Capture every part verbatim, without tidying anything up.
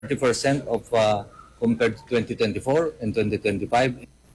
thirty percent of uh, compared to twenty twenty-four and twenty twenty-five.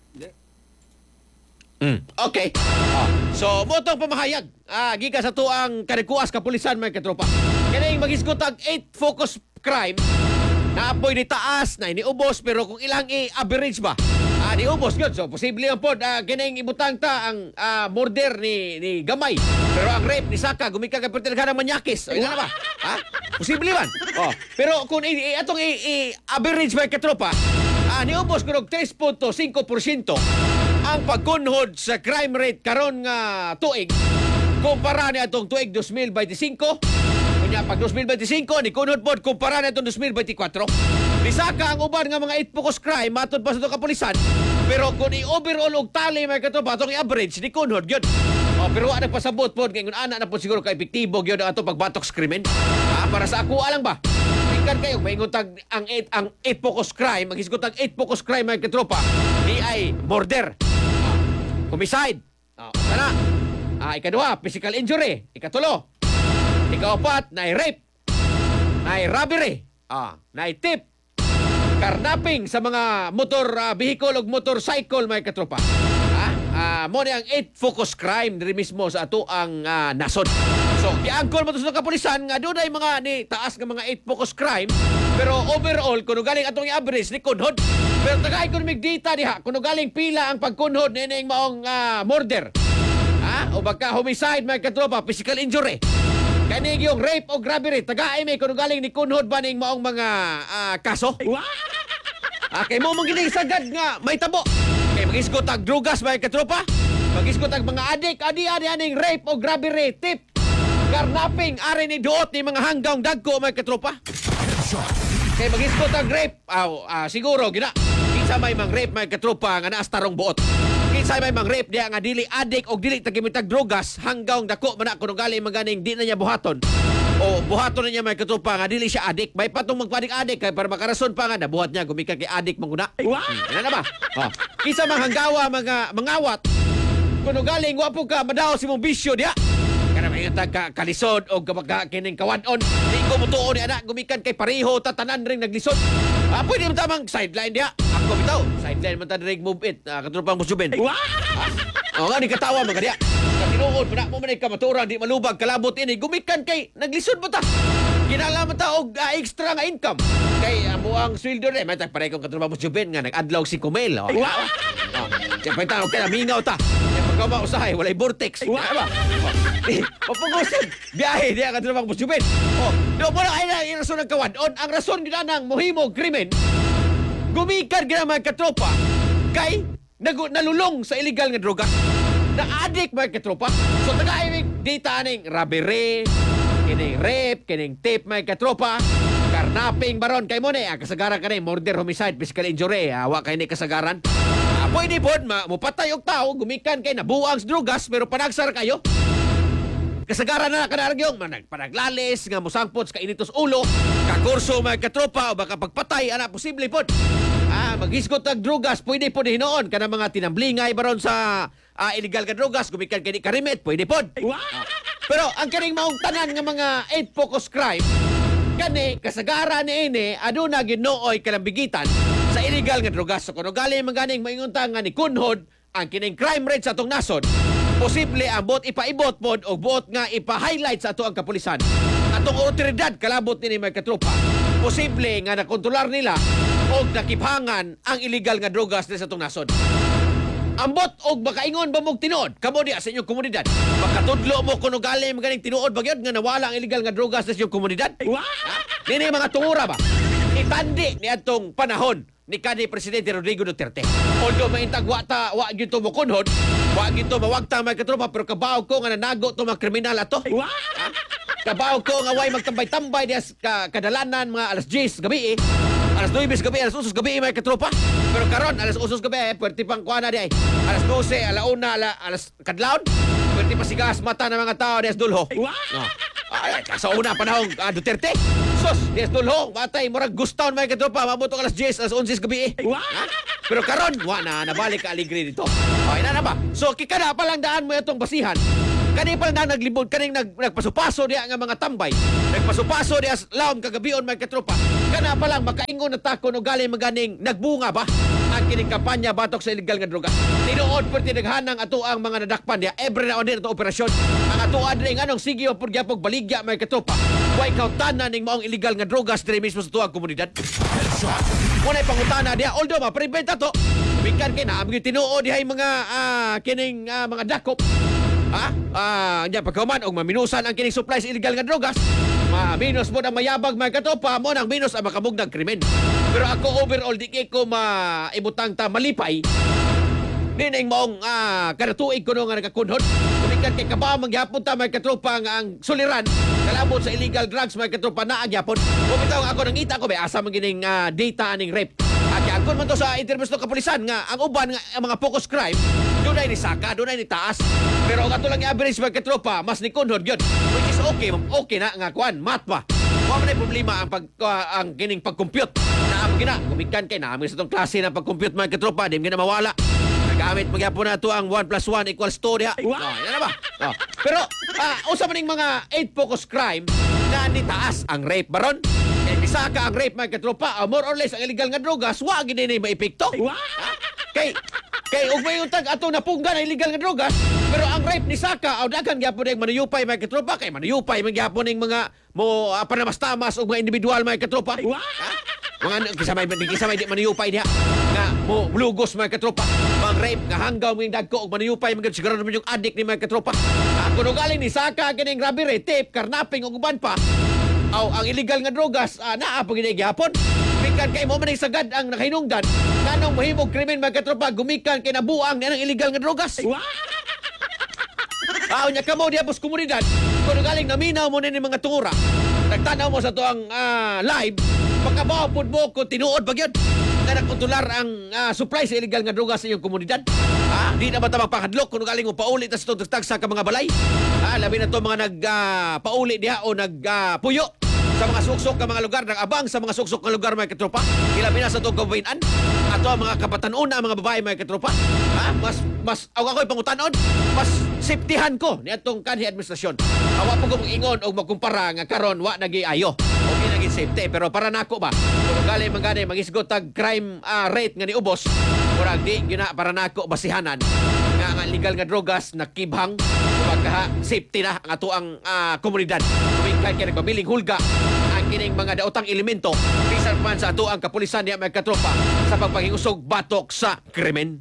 Mm. Okay. Ah, so, mo itong pamahayag. Ah, giga sa tuang kanikuas kapulisan, mga katropa. Kaya yung mag-isgot ang eight focus crime na apoy ni taas, na iniubos, pero kung ilang i-average ba? Ah, niubos yun. So, posible yan po, ah, kinaing ibutang ta ang ah, murder ni, ni Gamay. Pero ang rape ni Saka, gumika ka pertilaghan ng manyakis. O, na ba? Ha? Posible man. Oh. Pero kung i- i- atong i-average ba katropa, ah, niubos ko ng three point five percent ang pagkunhod sa crime rate karon nga tuig kumpara ni atong tuig two thousand twenty-five. Kunya pag two thousand twenty-five ni kunhod pod kumpara ni atong two thousand twenty-four. Bisaka ang uban nga mga eight focus crime matod pa sa itong kapulisan. Pero kung i-overall og tali may katropa atong i-average ni kunhod gyud. Oh, pero wala pasabot pod kay kun ana na pod siguro ka epektibo gyud ang atong pagbatok sa krimen. Ah, para sa ako alang ba? Ikan kayo maingon tag ang eight ang eight focus crime, maghisgot tag eight focus crime may katropa. Di ay murder. Homicide. Ah, sana. Ah, ikaduha, physical injury. Ikatulo. Ikaapat, na rape. Na robbery. Ah, na tip. Karnaping sa mga motor uh, vehicle o motorcycle may katropa. Ah, ah mo ni ang eight focus crime diri mismo sa ato ang uh, nasod. So, giangkol mo to sa kapulisan nga doon ay mga ni taas nga mga eight focus crime, pero overall kuno galing atong i-average ni kunhod. Pero taga economic data diha kuno galing pila ang pagkunhod nining maong uh, murder. Ha? O baka homicide may katropa, physical injury. Kani yung rape o robbery, taga ay may kuno galing ni kunhod ba ning maong mga uh, kaso? Ah, kay mo mong gining sagad nga may tabo. Kay mag-isgot tag drugas may katropa. Mag-isgot tag mga adik, adi adi aning rape o robbery, tip. Karnaping ari ni duot ni mga hanggang dagko may katropa. Kay mag-isgot tag rape, ah, ah, siguro gina. Kinsa may mang rape may katropa nga naas tarong buot. Kinsa may mang rape diya nga dili adik og dili tagimitag drogas hanggang dako man kuno gali maganing di na niya buhaton. O buhaton na niya may katropa nga dili siya adik. May patong magpadik-adik kay para makarason pa nga nabuhat niya gumika kay adik manguna. Hmm, ano na ba? Oh. Kinsa mang hanggawa mga mangawat kuno galing wa po ka madaw si mong bisyo diya. Kana may tag ka, kalisod o kapag kining kawadon. Di ko mutuon ni anak gumikan kay pareho tatanan ring naglisod. Ah, pwede mo tamang sideline diya. Ako bitaw, sideline man ta ring move it. Ah, katropang musubin. O nga ni katawa mga diya. Katinuod pa na mo man ka matura di malubag kalabot ini gumikan kay naglisod mo ta. Kinalaman ta og uh, extra nga income. Kay amo uh, ang sweldo ni may tag pareho kong katropang musubin nga nag-adlaw si Kumel. Oh. Oh. Kaya pa tayo kaya mingaw ta. Kaya pagkawa usahay walay vortex. Wow. Papungusin. Biyahe diya ka trabaho musubin. Oh, do mo na ay na yung rason ng kawadon. Ang rason gina ng muhimo krimen. Gumikan gina mga katropa kay nagu, nalulong sa illegal nga droga. Na-addict mga katropa. So taga-imig data ning robbery, kining rape, kining tip mga katropa, karnaping baron kay mo ni ang kasagaran ka ni murder, homicide, physical injury. Hawa kay ni kasagaran. Ah, pwede po mupatay og tao gumikan kay nabuang sa drogas pero panagsar kayo. Kasagaran na kanaragyong panaglalis nga musangpot sa kainitos ulo, kakurso mga katropa o baka pagpatay ana posible pod. Ah, maghisgot og drogas pwede pod hinoon kana mga tinamblingay baron sa ah, illegal nga drogas gumikan kay karimet pwede pod. Ah. Pero ang kaning maong tanan nga mga eight focus crime kani kasagaran ni ini aduna ginooy kalambigitan sa illegal nga drogas. So kuno galing maganing maingon ta nga ni kunhod ang kining crime rate sa atong nasod. Posible ang bot ipaibot pod o bot nga ipa-highlight sa ato ang kapulisan. Atong otoridad kalabot ni may katropa. Posible nga nakontrolar nila o nakiphangan ang illegal nga drogas sa atong nasod. Ambot og makaingon ba mong tinuod kamo diya sa inyong komunidad? Makatudlo mo kuno galing maganing tinuod bagyod nga nawala ang illegal nga drogas sa inyong komunidad? Nini mga tungura ba? Itandi ni atong panahon ni kanhi Presidente Rodrigo Duterte. Although maintag wa ta wa gyud to mo kunhod, wa gyud to mawagtang may katropa pero kabaw ko nga nanago to mga kriminal ato. Ha? Kabaw ko nga way magtambay-tambay diya ka, kadalanan mga alas diyes gabi eh. Alas nuwes gabi, alas usos gabi may katropa. Pero karon alas usos gabi eh, pwerte pang kuana di ay. Alas dose, alauna, ala, alas kadlawon. Pwerte pa sigas mata ng mga tao diya sa dulho. No. Ay, sa una panahon uh, Duterte. Sos, diya sa dulho, matay murag gustawan may katropa, mabuto alas diyes, alas onses gabi eh. Ha? Pero karon, wa na nabalik ka aligre dito. Okay na na ba? So kikada pa lang daan mo itong basihan. Kani pa na naglibod, kaning nag, nagpasupaso diya nga mga tambay. Nagpasupaso diya laom kagabion mga katropa. Kana pa lang makaingon na takon o galing maganing nagbunga ba ang kining kampanya batok sa illegal nga droga. Tinuod po tinaghanang ato ang mga nadakpan diya. Every now and then ato operasyon. Ang ato adring anong sige o purgyapog baligya mga katropa. Way kautanan ning maong illegal nga drogas diri mismo sa tuwang komunidad. Muna'y pangutana diya. Although ma-prevent ato. Bikan kay na abgi tinuod dihay mga ah, kining ah, mga dakop. Ha? Ah, nya pagkaman og maminusan ang kining supply sa illegal nga drogas. Maminus mo na mayabag mga katopa mo nang minus ang makamugnag krimen. Pero ako overall di kay ko maibutang ta malipay. Nining maong ah, kada tuig ko no nga nagakunhod. Kumikan kay kabaw mangyapon ta mga katropa nga ang suliran kalabot sa illegal drugs mga katropa na agyapon. Bumitaw ako nangita ko may asa man gining ah, data aning rape. At yakon man to sa interviews ng kapulisan nga ang uban nga ang mga focus crime dunay ni saka, dunay ni taas. Pero ang ato lang i-average mga katropa mas ni kunhod yun. Which is okay, okay na nga kuan, mat pa. Wala man problema ang pag uh, ang kining pag-compute. Na ang gina, kumikan kay namin sa itong klase ng pag-compute mga katropa, di mo na mawala. Nagamit magyapon na ito ang one plus one equals two diha. Oh, yan na ba? Oh. Pero, uh, usa man ning mga eight focus crime na nitaas ang rape baron. Kaya bisa ka ang rape mga katropa, uh, more or less ang illegal nga drogas, wag gini na maipikto. Ha? Kay, kay ug may utag ato na pungga na illegal nga drogas, pero ang rape ni Saka, aw dagan gyapon ning manuyupay mga katropa, kay manuyupay man gyapon ning mga mo uh, panamas-tamas og mga individual mga katropa. Ha? Mga kisamay kisamay di manuyupay diha nga mo lugos mga katropa. Mga rape nga hanggaw ming dagko og manuyupay mga siguro naman yung adik ni mga katropa. Ako no galing ni Saka kining robbery, tape, karnaping ug uban pa. Aw ang illegal nga drogas uh, naa pa gid gyapon. Gumikan kay mo man sagad ang nakahinungdan nganong mahimong krimen mga katropa gumikan kay nabuang ni ang illegal nga drogas. Aw nya kamo diha pos komunidad kuno galing naminaw mo ni mga tungura. Nagtanaw mo sa tuang uh, live pagkabaw pud mo ko tinuod ba gyud na nakontrolar ang uh, supply sa illegal nga drogas sa iyong komunidad. Ah, di na ba ta magpakadlok kuno galing mo pauli ta sa tagsa ka mga balay. Ah, labi na to mga nag uh, pauli diha o nag uh, puyo sa mga suksok ka mga lugar, nag-abang sa mga suksok ka lugar mga katropa. Ilabi na sa itong kabayinan. Ato ang mga kapatanon mga babae mga katropa. Ha? Mas, mas, aw ako'y pangutanon, mas safetyhan ko ni atong kanhi administrasyon. Awa po kong ingon o magkumpara nga karon wa nagi ayo. O naging safety. Pero para nako ba, kung galing mga mag-isgot tag crime uh, rate nga ni ubos, murag di gina para nako basihanan nga ang illegal nga drogas nakibhang pagka safety na ang ato ang uh, komunidad. Kumingkay kay nagpabiling hulga ang kining mga daotang elemento bisan man sa ato ang kapulisan niya mga katropa sa pagpangingusog batok sa krimen.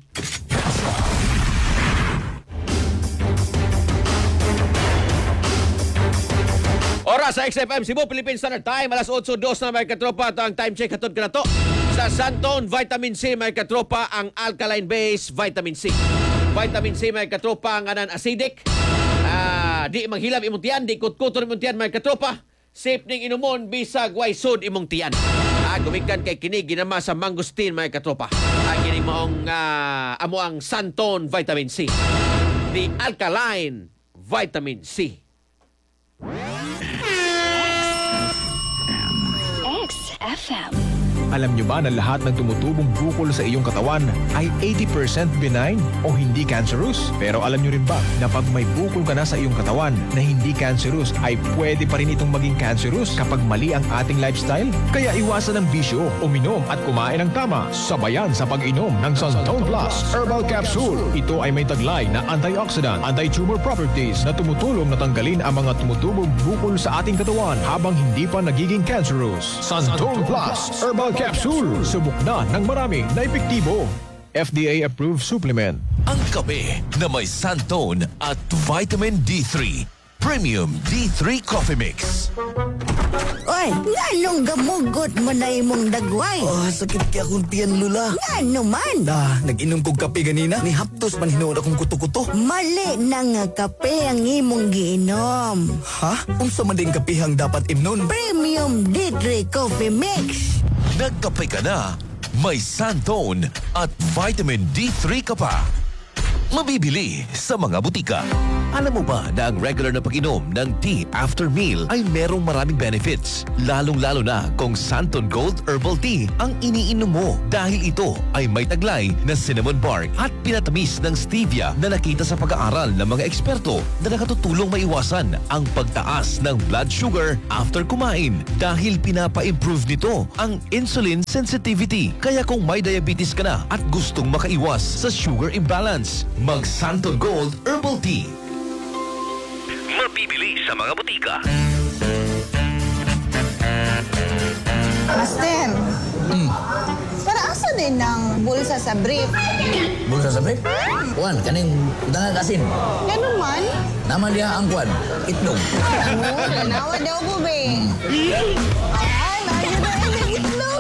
Oras sa X F M Cebu, Philippine Standard Time, alas eight oh two na mga katropa. Ito ang time check hatod ka na to. Sa Santon, vitamin C mga katropa, ang alkaline base vitamin C. Vitamin C mga katropa, ang anan acidic. Ah, di manghilab imong tiyan, di kutkuton imong tiyan mga katropa. Safe ning inumon, bisag way sud imong tiyan. Ah, gumikan kay kini ginama sa mangosteen mga katropa. Ah, kini maong uh, amo ang Santon vitamin C. The alkaline vitamin C. X F M. Alam nyo ba na lahat ng tumutubong bukol sa iyong katawan ay eighty percent benign o hindi cancerous? Pero alam nyo rin ba na pag may bukol ka na sa iyong katawan na hindi cancerous ay pwede pa rin itong maging cancerous kapag mali ang ating lifestyle? Kaya iwasan ang bisyo, uminom at kumain ng tama. Sabayan sa pag-inom ng Santon Plus Herbal Capsule. Ito ay may taglay na antioxidant, anti-tumor properties na tumutulong na tanggalin ang mga tumutubong bukol sa ating katawan habang hindi pa nagiging cancerous. Santon Plus Herbal Capsule. Subok na ng marami na epektibo. F D A-approved supplement. Ang kape na may Santon at Vitamin D three. Premium D three Coffee Mix. Oy, nganong gamugot mo na imong dagway? Oh, sakit kaya akong tiyan, Lula. Ngano man? Ah, nag-inom kong kape ganina. Ni haptos man hinuod akong kuto-kuto. Mali na nga kape ang imong giinom. Ha? Unsa man ding kapihang dapat imnon? Premium D three Coffee Mix. Nagkape ka na, may Santon at Vitamin D three ka pa. mabibili sa mga butika. Alam mo ba na ang regular na pag-inom ng tea after meal ay merong maraming benefits? Lalong-lalo na kung Santon Gold Herbal Tea ang iniinom mo dahil ito ay may taglay na cinnamon bark at pinatamis ng stevia na nakita sa pag-aaral ng mga eksperto na nakatutulong maiwasan ang pagtaas ng blood sugar after kumain dahil pinapa-improve nito ang insulin sensitivity. Kaya kung may diabetes ka na at gustong makaiwas sa sugar imbalance, mag Santon Gold Herbal Tea. Mabibili sa mga butika. Master, para asa din ng bulsa sa brief? Bulsa sa brief? Kuan, kaning utangan kasin. Ganun man? Naman dia ang kuan, itlog. Ano, ganawa daw ko, be. Ay, lagi na yung itlog.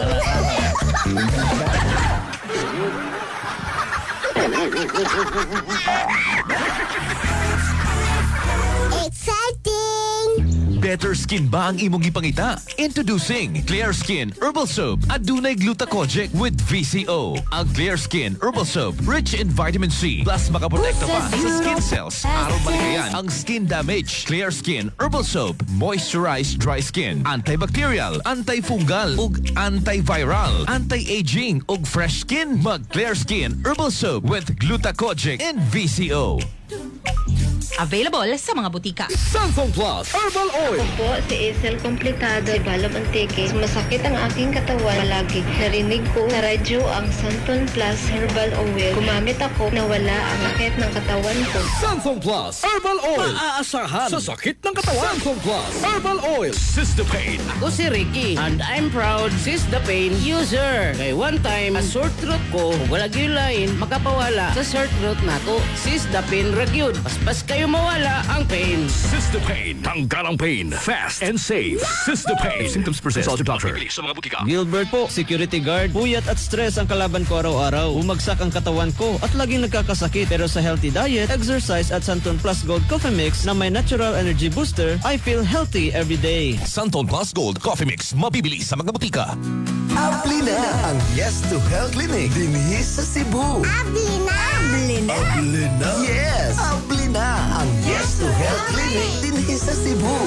Exciting! Better skin ba ang imong gipangita? Introducing Clear Skin Herbal Soap. Adunay glutathione with V C O. Ang Clear Skin Herbal Soap, rich in vitamin C, plus makaprotekta pa sa skin cells. Aron maligayan ang skin damage. Clear Skin Herbal Soap, moisturize dry skin, antibacterial, antifungal, ug antiviral, anti-aging, ug fresh skin. Mag Clear Skin Herbal Soap with glutathione and V C O. Available sa mga butika. Santon Plus Herbal Oil. Ako po si Isel Komplikado, Balab Antique. Masakit ang aking katawan palagi. Narinig ko sa radyo ang Santon Plus Herbal Oil. Gumamit ako na wala ang sakit ng katawan ko. Santon Plus Herbal Oil. Maaasahan sa sakit ng katawan. Santon Plus Herbal Oil. Sistapain. Ako si Ricky and I'm proud Sistapain user. Kay one time, a sore throat ko, wala gyulain, makapawala sa sore throat nato. Sistapain ragyod. Paspas kayo mawala ang pain. Sistapain. Tanggal ang pain. Fast and safe. Sistapain. Symptoms persist. Consult your doctor. Sa mga butika. Gilbert po, security guard. Puyat at stress ang kalaban ko araw-araw. Umagsak ang katawan ko at laging nagkakasakit. Pero sa healthy diet, exercise at Santon Plus Gold Coffee Mix na may natural energy booster, I feel healthy every day. Santon Plus Gold Coffee Mix, mabibili sa mga butika. Abli na ang Yes to Health Clinic dinhi sa Cebu. Abli na! Abli na! Abli na? Yes! Abli na ang Yes to Health Clinic dinhi sa Cebu.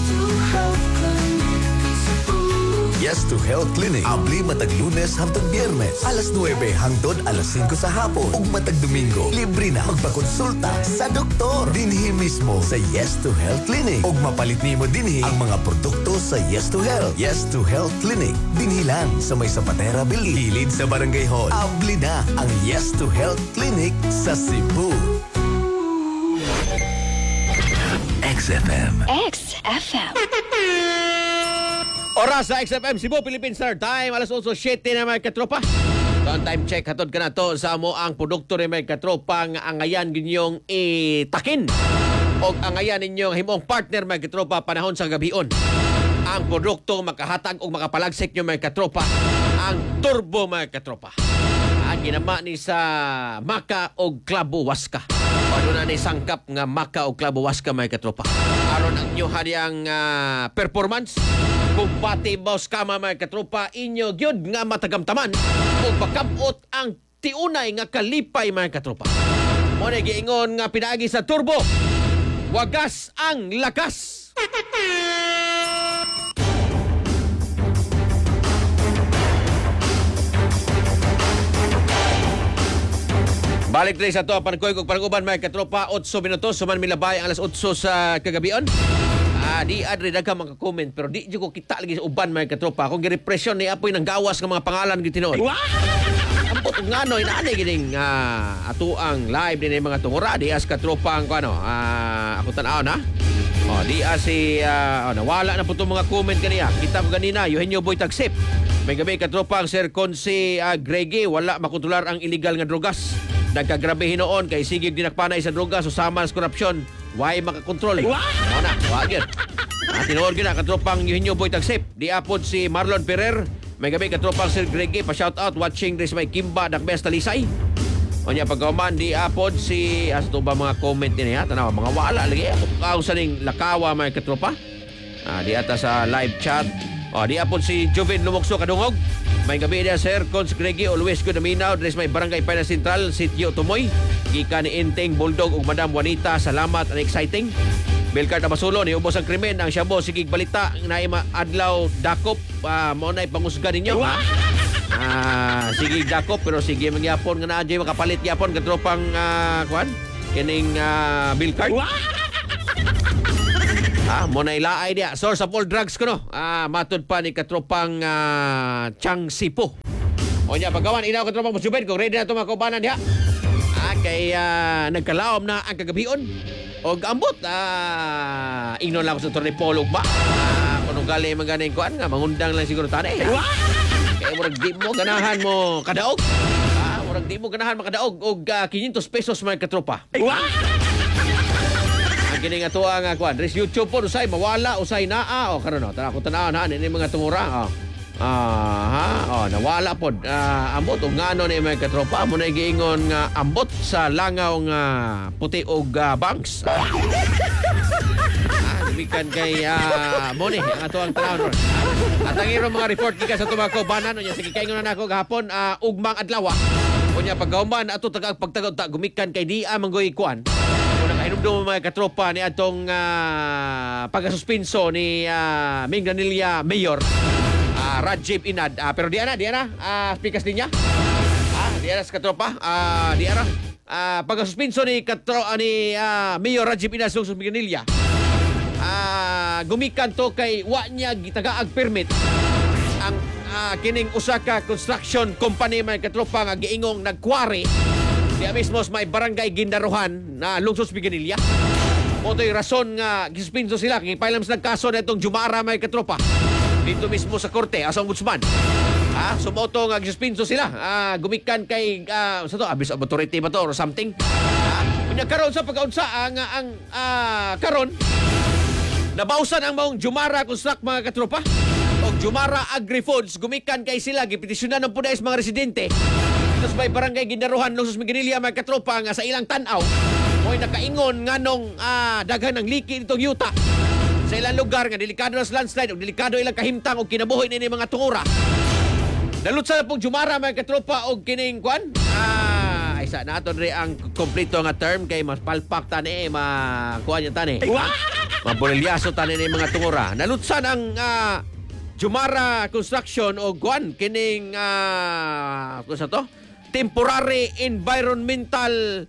Yes to Health Clinic. Abli matag Lunes hangtod Biyernes. Alas nuwebe hangtod alas singko sa hapon. Ug matag Domingo, libre na magpakonsulta sa doktor. Dinhi mismo sa Yes to Health Clinic. Ug mapalit nimo dinhi ang mga produkto sa Yes to Health. Yes to Health Clinic. Dinhi lang sa may Zapatera Building. Hilid sa Barangay Hall. Abli na ang Yes to Health Clinic sa Cebu. X F M. X F M. Oras sa X F M Cebu, Philippine Star Time. Alas eight siyete na mga katropa. Doon time check. Hatod ka na to sa mo ang produkto ni mga katropa nga angayan ginyong itakin. O angayan ninyong himong partner mga katropa panahon sa gabion. Ang produkto makahatag o makapalagsik nyo mga katropa. Ang turbo mga katropa. Ang ginama ni sa Maka o Klabo Waska. Ano na ni sangkap nga Maka o Klabo Waska mga katropa. Aron ang inyo hariang uh, performance. Kung pati boss kama mga katropa, inyo gyud nga matagamtaman o pagkamot ang tiunay nga kalipay mga katropa. Muna giingon nga pinaagi sa turbo, wagas ang lakas. Balik rin sa to, panagkoy kong panag-uban mga katropa, eight minutos, suman milabay ang alas eight sa kagabion. Ah, di adre daghang mga comment pero di jud ko kita lagi sa uban mga katropa. Kung girepresyon ni apoy nang gawas nga mga pangalan gid tinuod. Ambot ngano inaani gining uh, ato ang live din mga tungura di as katropa ang ano. Ah, ako tan-aw na. Oh, di as si uh, oh, nawala na po itong mga comment kaniya. Kita ko ganina, Eugenio Boy Tagsip. May gabi katropa ang Sir Consi uh, Grege, wala makontrolar ang illegal nga drogas. Nagkagrabe hinoon kay sigig dinakpanay sa drogas usama sa korupsyon. Why makakontrol eh? Ano na, wag yun. At tinuod yun na, katropang Eugenio Boy Tagsip. Di apod si Marlon Ferrer. May gabi katropang Sir Grege, pa-shoutout, watching this may Kimba, Dakbes, Talisay. O niya, pagkauman, di apod si, as ito ba mga comment din niya? Tanawa, mga wala lagi. Ako sa ning lakawa mga katropa. Ah, di ata sa live chat. O, di apon si Joven Lumokso kadungog. May gabi niya, sir. Cons Gregi, always good na minaw. Dres may Barangay Pina Central, Sitio Tumoy. Gika ni Inteng, Bulldog, ug Madam Juanita. Salamat and exciting. Belkar na Basulo, ni ubos ang krimen. Ang Shabu, sigig balita. Naima Adlaw, Dakop. Uh, mo na'y pangusga ninyo. Ha? Ah, sigig Dakop, pero sige mangyapon nga na adyo makapalit yapon katropang uh, kwan. Kining uh, Belkar. Ah, mo na ilaay dia. Source of all drugs ko no. Ah, matod pa ni katropang uh, Chang Sipo. O niya, pagkawan, inaw katropang Musubed, kung ready na ito mga kaubanan diha. Ah, kay uh, nagkalaom na ang kagabion. O ambot, ah, ingnon lang ko sa Torre Polo ba? Ah, kung gali maganing kuan nga, mangundang lang siguro tanay. Kaya murag di mo ganahan mo kadaog. Ah, murag di mo ganahan makadaog. Og uh, quinientos pesos mga katropa. Kini nga tuwa nga kuan, res YouTube po usay mawala usay naa o karon no. Tara ko tanaw na ni mga tumura. Oh. Ah, ha, oh, nawala pod. Uh, ambot og ngano ni mga katropa mo na giingon nga ambot sa langaw nga puti og uh, banks. Ah, bikan kay uh, mo ni ang atuang tanaw ron. At ang iro mga report kika sa tumako banan nya sige kaingon na nako gahapon uh, ugmang adlaw. Unya pagkauman ato tagag pagtagod ta gumikan kay di amanggoy kuan. Hinumdum mga katropa ni atong uh, pagkasuspenso ni uh, Ming Ranilla Mayor uh, Rajib Inad. Uh, pero di ana, di ana, uh, pikas niya. Ah, di ana sa katropa. Uh, di ana. Uh, pagkasuspenso ni, katro, uh, ni uh, Mayor Rajib Inad sa Ming Ranilla. Uh, gumikan to kay wa niya gitagaag permit ang uh, kining usa ka construction company mga katropa nga giingong nagkwari. Diya mismo may barangay Gindaruhan na lungsod sa Biganilla. O to'y rason nga gispinso sila. Kipailam sa nagkaso na itong Jumara may katropa. Dito mismo sa korte, as ombudsman. Ah, sumoto nga gispinso sila. Ah, gumikan kay, ah, sa to, abis of authority ba to or something. Ah, karon sa pagkaunsa, ang, ang ah, karon, nabausan ang maong Jumara Construct mga katropa. O Jumara Agri-Foods, gumikan kay sila, gipetisyonan ng punais mga residente. Tapos may barangay Gindaruhan, Lungsod Miguelilla, may katropa nga sa ilang tanaw. Mo'y nakaingon nga nung ah, daghan ng liki itong yuta. Sa ilang lugar nga delikado na sa landslide o delikado ilang kahimtang o kinabuhi nini mga tungura. Nalutsa na pong Jumara, may katropa o kining kwan. Ah, ay sa naton rin ang kompleto nga term kay mas palpak tani, makuha niya tani. Mabolilyaso tani ni mga tungura. Nalutsa ang ah, Jumara Construction o kwan kining ah, kung sa to? Temporary Environmental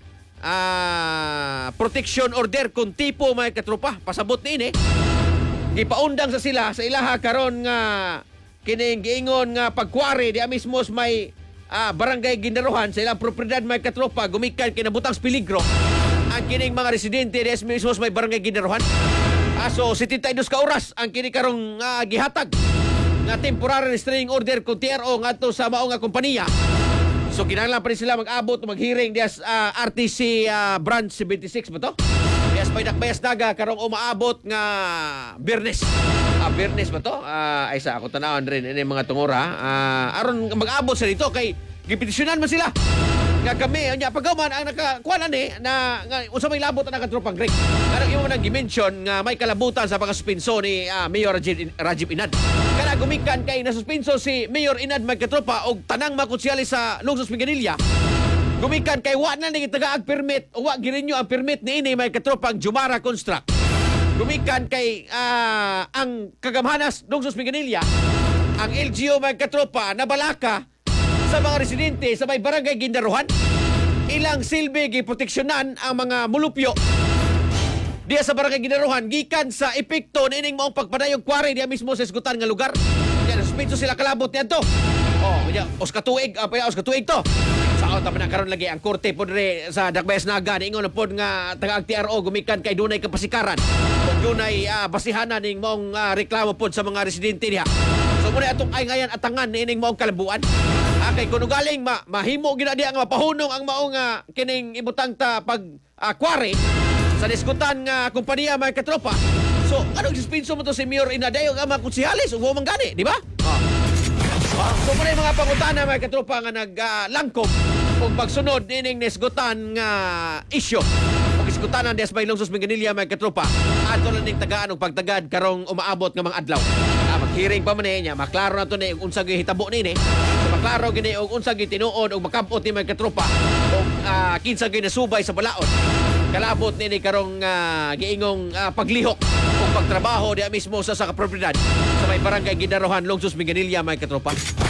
uh, Protection Order kung tipo may katropa. Pasabot ni ini. Gipaundang sa sila sa ilaha karon nga kining giingon nga pagkwari di mismos may uh, barangay Gindaruhan sa ilang propriedad may katropa gumikan kinabutang peligro ang kining mga residente di mismos may barangay Gindaruhan. Aso setenta y dos ka oras ang kini karong uh, gihatag nga temporary restraining order kung T R O ngadto sa mao nga kompanya. So kinahanglan pa rin sila mag-abot o mag-hearing dias uh, R T C uh, branch seventy-six ba to? Dias may nakbayas naga karong umaabot nga Biyernes. Ah, Biyernes ba to? Uh, ay sa ako tanawon rin ini mga tungura. Uh, aron mag-abot sa dito kay gipetisyonan man sila. Nga kami nya pagawman ang nakakuan ani na nga unsa may labot ang nakatropang Greg. Kanang imo nang gi-mention nga may kalabutan sa pagkasuspenso ni uh, Mayor Rajib, Rajib Inad. Kana gumikan kay nasuspenso si Mayor Inad magkatropa og tanang makonsyales sa lungsod Miguelilla. Gumikan kay wa na ni tagaag permit o wa girinyo ang permit ni ini may katropang Jumara Construct. Gumikan kay uh, ang kagamhanas lungsod Miguelilla ang L G U may katropa na balaka sa mga residente sa may barangay Gindaruhan. Ilang silbi giproteksyonan ang mga mulupyo diya sa barangay Gindaruhan gikan sa epekto nining maong pagpadayong kware diya mismo sa isgutan nga lugar. Diya nasuspenso sila kalabot niadto. Oh, diya os katuig, apa uh, os katuig to. Sa auto na karon lagi ang korte pod re sa Dakbayas Naga niingon pod nga taga-T R O gumikan kay dunay kapasikaran. Ug dunay uh, basihanan ning maong uh, reklamo pod sa mga residente diha. So muna atong ay ngayan atangan nining maong kalabuan. Kay kuno galing ma mahimo gina diha nga mapahunong ang mao nga kining ibutang ta pag uh, kware sa diskutan nga kompanya may katropa. So anong suspenso mo to si Mayor Inadayo nga mga konsehalis ug man gani, di ba? Oh. Oh, so muna yung mga pangutana may katropa nga naglangkob uh, kung pagsunod nining nisgutan nga isyo. Kung iskutanan des may lungsod Miguelilla may katropa ato lang ning tagaan og pagtagad karong umaabot nga mga adlaw. Ah, mag-hearing pa man eh, niya, maklaro na to ni kung unsang gihitabo ni ni. So, maklaro gini og unsang gitinuod og makabot ni mga katropa og ah, kinsa ginasubay sa balaod. Kalabot ni ni karong ah, giingong ah, paglihok o pagtrabaho diya mismo sa sa kapropiedad sa may barangay Gindarohan, Longsos, Minganilla, mga katropa.